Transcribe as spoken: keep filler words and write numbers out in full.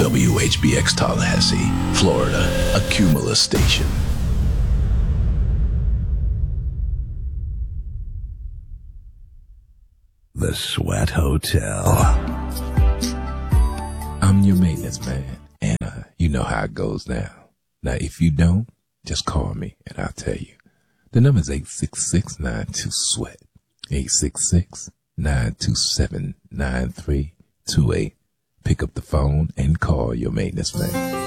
W H B X Tallahassee, Florida, a Cumulus station. The Sweat Hotel. I'm your maintenance man, and uh, you know how it goes now. Now, if you don't, just call me, and I'll tell you. The number is eight six six, nine two, SWEAT, eight six six, nine two seven, nine three two eight. Pick up the phone and call your maintenance man.